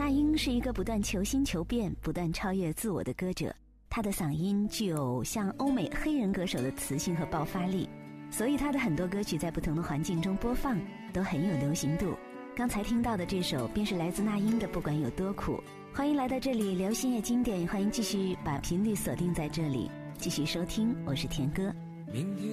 那英是一个不断求新求变、不断超越自我的歌者，她的嗓音具有像欧美黑人歌手的磁性和爆发力，所以她的很多歌曲在不同的环境中播放都很有流行度。刚才听到的这首便是来自那英的《不管有多苦》。欢迎来到这里聊新乐经典，欢迎继续把频率锁定在这里继续收听，我是田哥。